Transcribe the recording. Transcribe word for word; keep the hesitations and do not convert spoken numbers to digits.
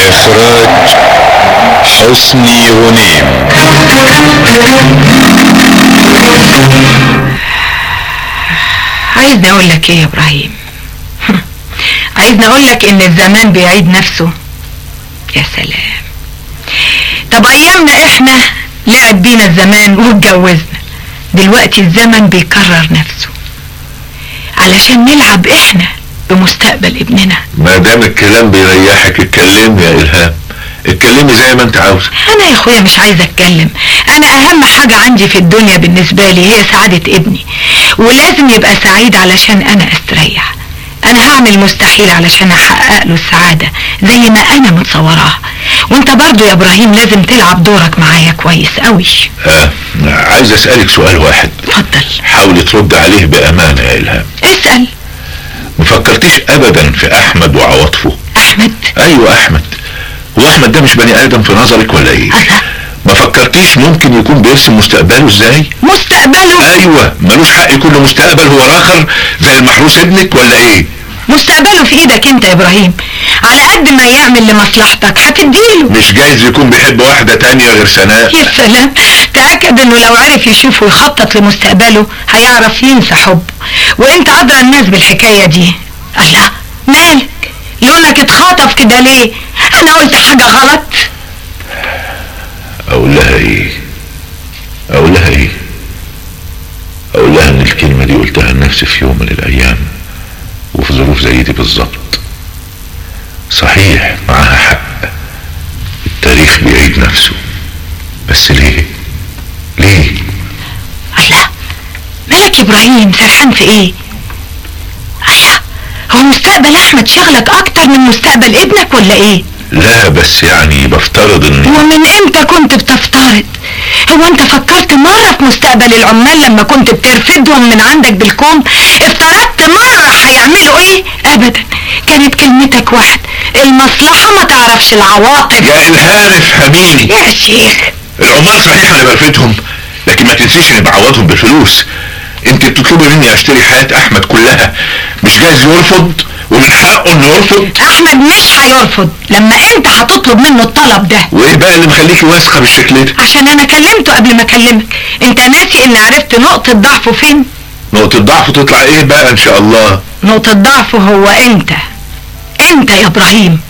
إخراج حسني غنيم. عايزني اقول لك ايه يا ابراهيم؟ عايزني اقول لك ان الزمان بيعيد نفسه. يا سلام، طب ايامنا احنا لعب بينا الزمان واتجوزنا، دلوقتي الزمن بيكرر نفسه علشان نلعب احنا بمستقبل ابننا. ما دام الكلام بيريحك اتكلمي يا إلهام، اتكلمي زي ما انت عاوزه. انا يا اخويا مش عايزه اتكلم، انا اهم حاجه عندي في الدنيا بالنسبه لي هي سعاده ابني، ولازم يبقى سعيد علشان انا استريح. انا هعمل المستحيل علشان احقق له السعاده زي ما انا متصوراها، وانت برضو يا ابراهيم لازم تلعب دورك معايا كويس قوي. اه عايز اسالك سؤال واحد. اتفضل. حاولي ترد عليه بامانه يا إلهام. اسال. مفكرتيش ابدا في احمد وعواطفه؟ احمد؟ ايوه احمد. هو احمد ده مش بني ادم في نظرك ولا ايه؟ أه. ما فكرتيش ممكن يكون بيرسم مستقبله ازاي؟ مستقبله؟ ايوه، ملوش حق يكون له مستقبل هو راخر زي المحروس ابنك ولا ايه؟ مستقبله في ايدك انت يا ابراهيم، على قد ما يعمل لمصلحتك هتديله. مش جايز يكون بيحب واحدة تانية غير سناء؟ يا سلام، تأكد انه لو عرف يشوف ويخطط لمستقبله هيعرف ينسى حبه، وانت ادرى الناس بالحكاية دي. الله، مالك؟ لونك اتخاطف كده ليه؟ انا قلت حاجة غلط؟ اقول لها ايه اقول لها ايه اقول لها ان الكلمة دي قلتها لنفسي في يوم من الايام وفي ظروف زي دي بالظبط. صحيح معاها حق، التاريخ بيعيد نفسه، بس ليه ليه الله، مالك يا ابراهيم؟ سرحان في ايه؟ الله، هو مستقبل احمد شغلك اكتر من مستقبل ابنك ولا ايه؟ لا بس يعني بفترض ان... ومن امتى كنت بتفترض؟ هو انت فكرت مرة في مستقبل العمال لما كنت بترفدهم من عندك بالكوم؟ افترضت مرة هيعملوا ايه؟ ابدا، كانت كلمتك واحدة، المصلحة ما تعرفش العواقب. يا إلهام افهميني يا شيخ. العمال صحيح انا برفدهم، لكن ما تنسيش اني بعوضهم بالفلوس. انت بتطلبي مني اشتري حياة احمد كلها، مش جايز يرفض؟ ومن حقه انه يرفض. احمد مش هيرفض لما انت هتطلب منه الطلب ده. وايه بقى اللي مخليكي واثقه بالشكل ده؟ عشان انا كلمته قبل ما اكلمك. انت ناسي ان عرفت نقطة ضعفه فين؟ نقطة ضعفه تطلع ايه بقى ان شاء الله؟ نقطة ضعفه هو انت انت يا ابراهيم.